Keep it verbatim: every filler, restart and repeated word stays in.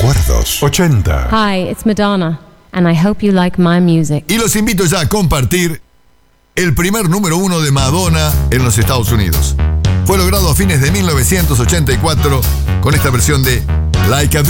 Recuerdos ochenta. Hi, it's Madonna, and I hope you like my music. Y los invito ya a compartir el primer número uno de Madonna en los Estados Unidos. Fue logrado a fines de mil novecientos ochenta y cuatro con esta versión de Like a